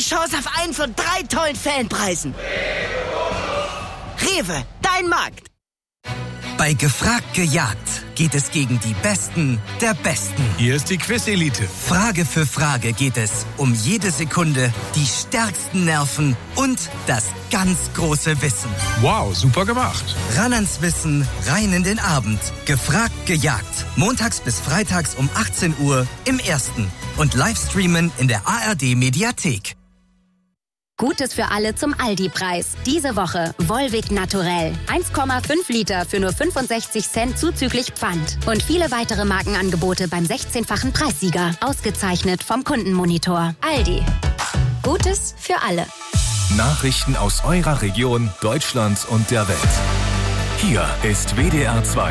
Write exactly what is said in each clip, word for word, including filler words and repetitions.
Chance auf einen von drei tollen Fanpreisen. Rewe, dein Markt. Bei Gefragt gejagt geht es gegen die Besten der Besten. Hier ist die Quiz-Elite. Frage für Frage geht es um jede Sekunde, die stärksten Nerven und das ganz große Wissen. Wow, super gemacht. Ran ans Wissen, rein in den Abend. Gefragt gejagt. Montags bis freitags um achtzehn Uhr im Ersten. Und Livestreamen in der A R D-Mediathek. Gutes für alle zum Aldi-Preis. Diese Woche Volvic Naturell. eins Komma fünf Liter für nur fünfundsechzig Cent zuzüglich Pfand. Und viele weitere Markenangebote beim sechzehnfachen Preissieger. Ausgezeichnet vom Kundenmonitor. Aldi. Gutes für alle. Nachrichten aus eurer Region, Deutschland und der Welt. Hier ist W D R zwei.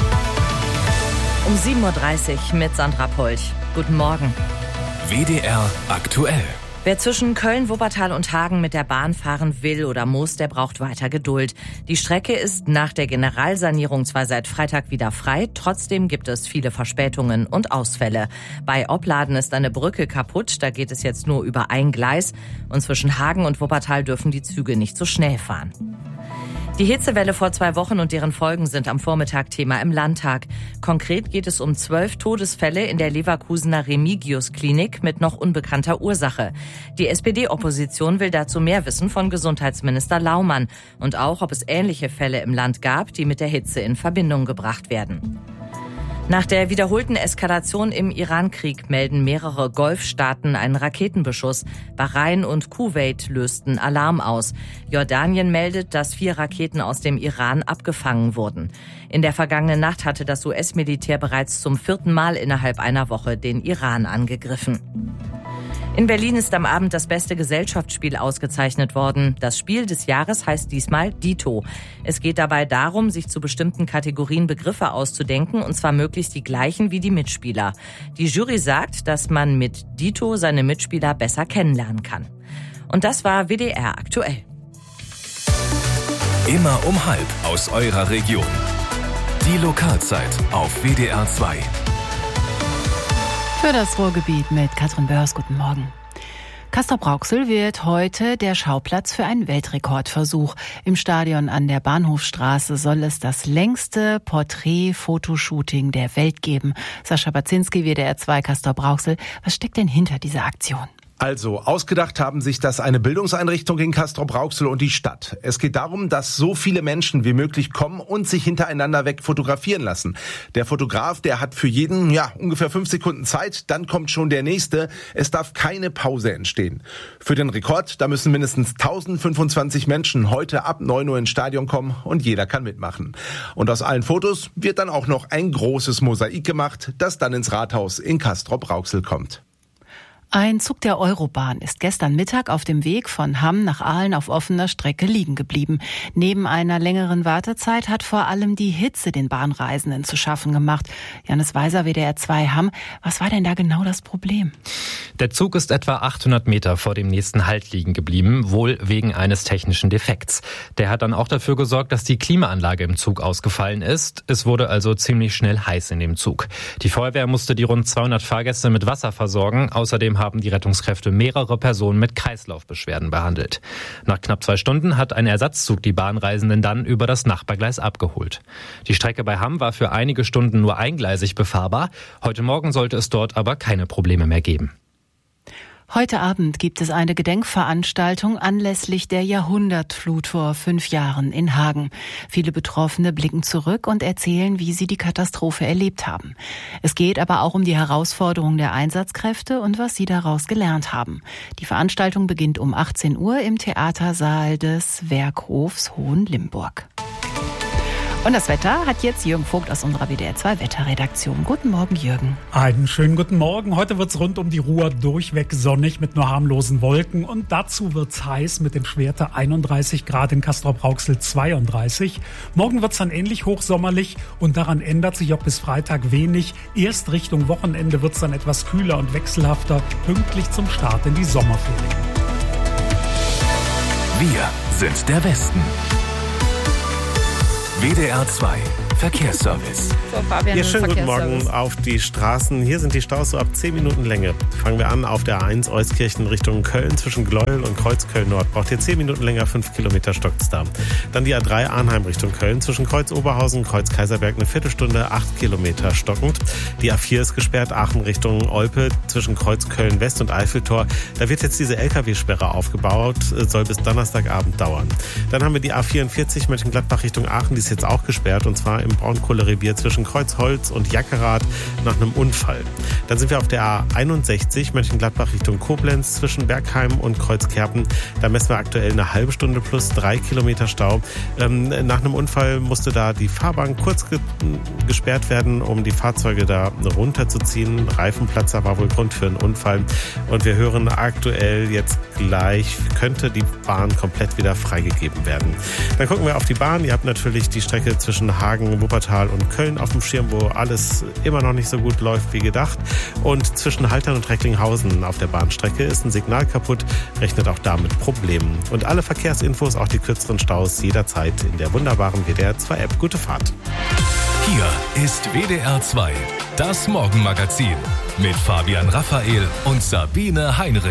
Um sieben Uhr dreißig mit Sandra Polch. Guten Morgen. W D R aktuell. Wer zwischen Köln, Wuppertal und Hagen mit der Bahn fahren will oder muss, der braucht weiter Geduld. Die Strecke ist nach der Generalsanierung zwar seit Freitag wieder frei, trotzdem gibt es viele Verspätungen und Ausfälle. Bei Opladen ist eine Brücke kaputt, da geht es jetzt nur über ein Gleis. Und zwischen Hagen und Wuppertal dürfen die Züge nicht so schnell fahren. Die Hitzewelle vor zwei Wochen und deren Folgen sind am Vormittag Thema im Landtag. Konkret geht es um zwölf Todesfälle in der Leverkusener Remigius-Klinik mit noch unbekannter Ursache. Die S P D-Opposition will dazu mehr wissen von Gesundheitsminister Laumann und auch, ob es ähnliche Fälle im Land gab, die mit der Hitze in Verbindung gebracht werden. Nach der wiederholten Eskalation im Iran-Krieg melden mehrere Golfstaaten einen Raketenbeschuss. Bahrain und Kuwait lösten Alarm aus. Jordanien meldet, dass vier Raketen aus dem Iran abgefangen wurden. In der vergangenen Nacht hatte das U S-Militär bereits zum vierten Mal innerhalb einer Woche den Iran angegriffen. In Berlin ist am Abend das beste Gesellschaftsspiel ausgezeichnet worden. Das Spiel des Jahres heißt diesmal Dito. Es geht dabei darum, sich zu bestimmten Kategorien Begriffe auszudenken, und zwar möglichst die gleichen wie die Mitspieler. Die Jury sagt, dass man mit Dito seine Mitspieler besser kennenlernen kann. Und das war W D R aktuell. Immer um halb aus eurer Region. Die Lokalzeit auf W D R zwei. Für das Ruhrgebiet mit Katrin Börs. Guten Morgen. Castrop-Rauxel wird heute der Schauplatz für einen Weltrekordversuch. Im Stadion an der Bahnhofstraße soll es das längste Porträt-Fotoshooting der Welt geben. Sascha Baczynski, W D R zwei Castrop-Rauxel. Was steckt denn hinter dieser Aktion? Also, ausgedacht haben sich das eine Bildungseinrichtung in Castrop-Rauxel und die Stadt. Es geht darum, dass so viele Menschen wie möglich kommen und sich hintereinander weg fotografieren lassen. Der Fotograf, der hat für jeden, ja, ungefähr fünf Sekunden Zeit, dann kommt schon der nächste. Es darf keine Pause entstehen. Für den Rekord, da müssen mindestens tausendfünfundzwanzig Menschen heute ab neun Uhr ins Stadion kommen und jeder kann mitmachen. Und aus allen Fotos wird dann auch noch ein großes Mosaik gemacht, das dann ins Rathaus in Castrop-Rauxel kommt. Ein Zug der Eurobahn ist gestern Mittag auf dem Weg von Hamm nach Aalen auf offener Strecke liegen geblieben. Neben einer längeren Wartezeit hat vor allem die Hitze den Bahnreisenden zu schaffen gemacht. Janis Weiser, W D R zwei Hamm. Was war denn da genau das Problem? Der Zug ist etwa achthundert Meter vor dem nächsten Halt liegen geblieben, wohl wegen eines technischen Defekts. Der hat dann auch dafür gesorgt, dass die Klimaanlage im Zug ausgefallen ist. Es wurde also ziemlich schnell heiß in dem Zug. Die Feuerwehr musste die rund zweihundert Fahrgäste mit Wasser versorgen. Außerdem haben die Rettungskräfte mehrere Personen mit Kreislaufbeschwerden behandelt. Nach knapp zwei Stunden hat ein Ersatzzug die Bahnreisenden dann über das Nachbargleis abgeholt. Die Strecke bei Hamm war für einige Stunden nur eingleisig befahrbar. Heute Morgen sollte es dort aber keine Probleme mehr geben. Heute Abend gibt es eine Gedenkveranstaltung anlässlich der Jahrhundertflut vor fünf Jahren in Hagen. Viele Betroffene blicken zurück und erzählen, wie sie die Katastrophe erlebt haben. Es geht aber auch um die Herausforderungen der Einsatzkräfte und was sie daraus gelernt haben. Die Veranstaltung beginnt um achtzehn Uhr im Theatersaal des Werkhofs Hohenlimburg. Und das Wetter hat jetzt Jürgen Vogt aus unserer W D R zwei Wetterredaktion. Guten Morgen, Jürgen. Einen schönen guten Morgen. Heute wird's rund um die Ruhr durchweg sonnig mit nur harmlosen Wolken. Und dazu wird's heiß mit dem Schwerte einunddreißig Grad, in Castrop-Rauxel zweiunddreißig. Morgen wird's dann ähnlich hochsommerlich und daran ändert sich auch bis Freitag wenig. Erst Richtung Wochenende wird's dann etwas kühler und wechselhafter, pünktlich zum Start in die Sommerferien. Wir sind der Westen. W D R zwei Verkehrsservice. So, Fabian, ja, schönen guten Morgen auf die Straßen. Hier sind die Staus so ab zehn Minuten Länge. Fangen wir an auf der A eins Euskirchen Richtung Köln zwischen Gleuel und Kreuzköln Nord. Braucht ihr zehn Minuten länger, fünf Kilometer stockt's da. Dann die A drei Arnheim Richtung Köln zwischen Kreuz Oberhausen, Kreuz Kaiserberg eine Viertelstunde, acht Kilometer stockend. Die A vier ist gesperrt, Aachen Richtung Olpe zwischen Kreuz Köln West und Eiffeltor. Da wird jetzt diese L K W-Sperre aufgebaut, soll bis Donnerstagabend dauern. Dann haben wir die A vierundvierzig Mönchengladbach Richtung Aachen, die ist jetzt auch gesperrt und zwar im Braunkohlerevier zwischen Kreuzholz und Jackerath nach einem Unfall. Dann sind wir auf der A einundsechzig Mönchengladbach Richtung Koblenz zwischen Bergheim und Kreuzkerpen. Da messen wir aktuell eine halbe Stunde plus drei Kilometer Stau. Ähm, nach einem Unfall musste da die Fahrbahn kurz ge- gesperrt werden, um die Fahrzeuge da runterzuziehen. Reifenplatzer war wohl Grund für einen Unfall. Und wir hören aktuell jetzt gleich, könnte die Bahn komplett wieder freigegeben werden. Dann gucken wir auf die Bahn. Ihr habt natürlich die Strecke zwischen Hagen, Wuppertal und Köln auf dem Schirm, wo alles immer noch nicht so gut läuft wie gedacht. Und zwischen Haltern und Recklinghausen auf der Bahnstrecke ist ein Signal kaputt, rechnet auch da mit Problemen. Und alle Verkehrsinfos, auch die kürzeren Staus, jederzeit in der wunderbaren W D R zwei App. Gute Fahrt. Hier ist W D R zwei, das Morgenmagazin mit Fabian Raphael und Sabine Heinrich.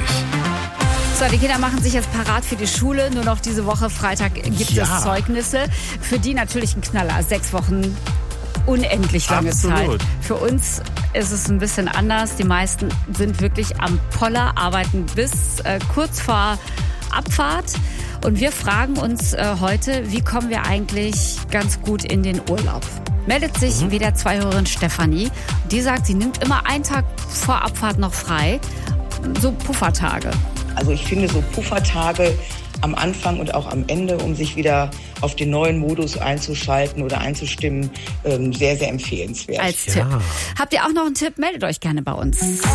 So, die Kinder machen sich jetzt parat für die Schule. Nur noch diese Woche Freitag gibt ja. es Zeugnisse. Für die natürlich ein Knaller. Sechs Wochen, unendlich lange Absolut. Zeit. Für uns ist es ein bisschen anders. Die meisten sind wirklich am Poller, arbeiten bis äh, kurz vor Abfahrt. Und wir fragen uns äh, heute, wie kommen wir eigentlich ganz gut in den Urlaub? Meldet sich mhm. wieder zwei Hörerin Stefanie. Die sagt, sie nimmt immer einen Tag vor Abfahrt noch frei. So Puffertage. Also ich finde so Puffertage am Anfang und auch am Ende, um sich wieder auf den neuen Modus einzuschalten oder einzustimmen, sehr, sehr empfehlenswert. Als Tipp. Ja. Habt ihr auch noch einen Tipp? Meldet euch gerne bei uns.